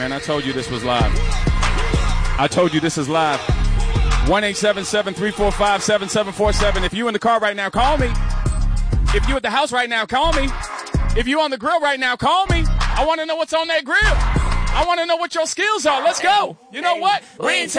man. I told you this was live. I told you this is live. 1-877-345-7747. If you in the car right now, call me. If you at the house right now, call me. If you on the grill right now, call me. I want to know what's on that grill. I want to know what your skills are. Let's go. You know what?